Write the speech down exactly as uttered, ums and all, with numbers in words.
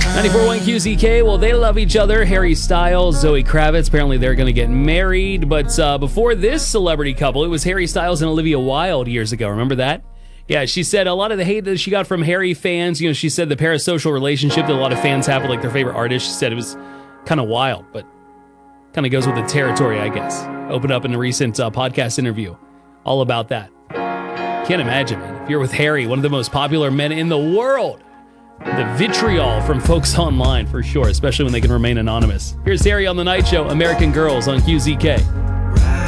ninety-four point one Q Z K, well, they love each other. Harry Styles, Zoe Kravitz, apparently they're going to get married. But uh, before this celebrity couple, it was Harry Styles and Olivia Wilde years ago. Remember that? Yeah, she said a lot of the hate that she got from Harry fans, you know, she said the parasocial relationship that a lot of fans have with like their favorite artist, she said it was kind of wild, but kind of goes with the territory, I guess. Opened up in a recent uh, podcast interview all about that. Can't imagine, man. If you're with Harry, one of the most popular men in the world, the vitriol from folks online for sure, especially when they can remain anonymous. Here's Harry on The Night Show, American Girls on Q Z K.